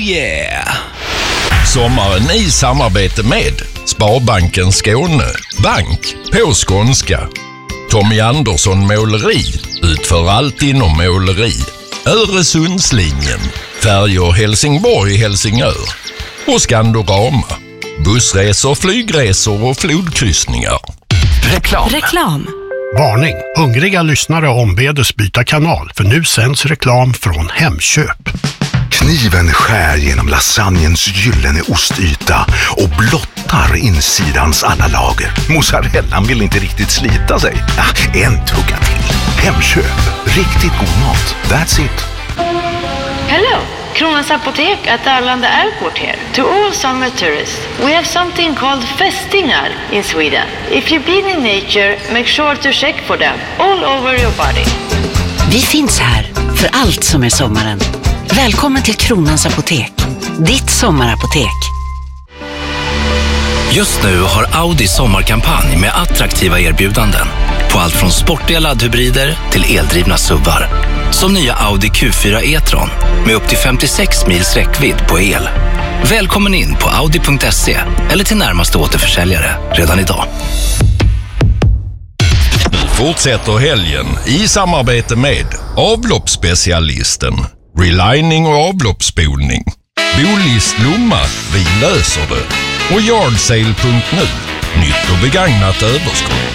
yeah! Sommaren i samarbete med Sparbanken Skåne, bank på skånska. Tommy Andersson Måleri utför allt inom måleri. Öresundslinjen, färjor Helsingborg-Helsingör och Skandorama, bussresor, flygresor och flodkryssningar. Reklam. Varning! Hungriga lyssnare ombedes byta kanal, för nu sänds reklam från Hemköp. Kniven skär genom lasagnens gyllene ostyta och blottar insidans alla lager. Mozzarellan vill inte riktigt slita sig. En tugga till. Hemköp. Riktigt god mat. That's it. Hello, Kronans Apotek at Arlanda Airport here. To all summer tourists, we have something called fästingar in Sweden. If you've been in nature, make sure to check for them all over your body. Vi finns här för allt som är sommaren. Välkommen till Kronans Apotek, ditt sommarapotek. Just nu har Audi sommarkampanj med attraktiva erbjudanden på allt från sportiga laddhybrider till eldrivna SUVar. Som nya Audi Q4 e-tron med upp till 56 mils räckvidd på el. Välkommen in på audi.se eller till närmaste återförsäljare redan idag. Nu fortsätter helgen i samarbete med avloppsspecialisten, relining och avloppsspolning. Bolist Lomma, vi löser det. Och yardsale.nu, nytt och begagnat överskott.